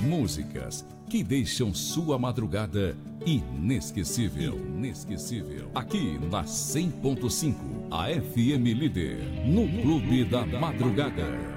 músicas que deixam sua madrugada inesquecível. Inesquecível. Aqui na 100.5, a FM Líder, no Clube da Madrugada.